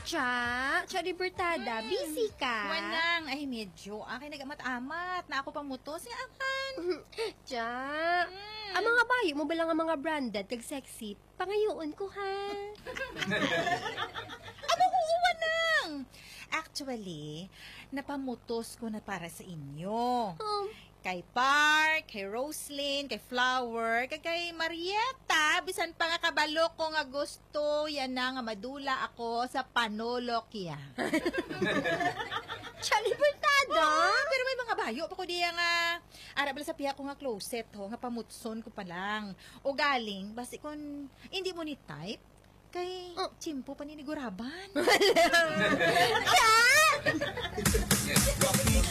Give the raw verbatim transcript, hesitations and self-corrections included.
Cha, Cha Libertada, Hmm. busy ka? Wanang, ay medyo, akin nagamat-amat, na ako pamutos, nga akan. Cha, Hmm. ang mga bayo mo ba lang ang mga branded kag sexy? Pangayoon ko ha. Ano ko, wanang? Actually, napamutos ko na para sa inyo. Um, Kay Park, kay Roslyn, kay Flower, kay, kay Marietta, bisan pa nga kabalo ko nga gusto, yan na nga madula ako sa panolokya. Cha Libertada? Ah, pero may mga bayo pa ko diya nga, ara bala sa piha ko nga closet ho, nga pamutson ko pa lang. O galing, basi kon hindi mo ni type, kay Oh. chimpo paniniguraban. Cha!